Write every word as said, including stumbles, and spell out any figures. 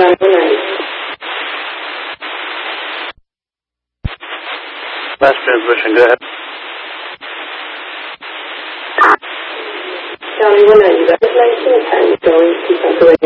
John Williams. Last transmission, go ahead. John Williams, nineteen ten, going to Central